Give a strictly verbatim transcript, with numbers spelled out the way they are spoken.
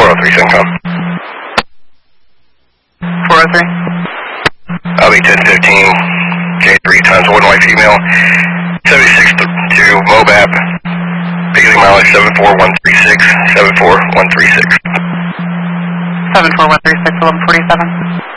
four oh three CENTCOM. four oh three. I'll be ten fifteen, J three times one white female, seventy-six to MOBAP, beginning mileage seven four one three six, seven four one three six. seven four one three six, eleven forty-seven.